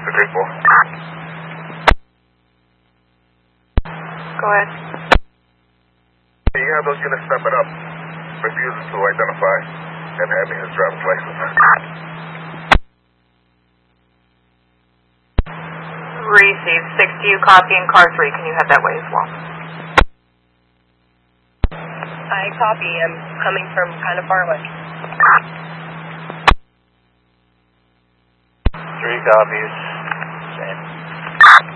Okay, 4. Go ahead. You have those units stepping up. Refuses to identify and hand me his driver's license. Receive 6 to you, copy, and car 3. Can you head that way as well? I copy. I'm coming from kind of far away. 3 copies. Same.